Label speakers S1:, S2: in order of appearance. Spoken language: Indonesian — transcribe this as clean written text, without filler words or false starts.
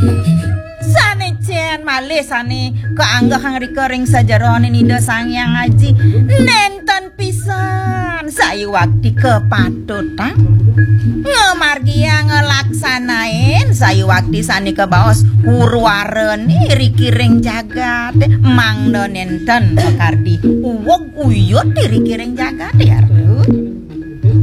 S1: Sane cen malih sane keanggah hang rikering sajarane Nida Sang Hyang Aji nenten pisan sayu wakti kepatutan ngamargia ngelaksanain sayu wakti sane kebaos hurwareni rikiring jagat mangdo nenten kardi uwog uyut di rikiring jagat ya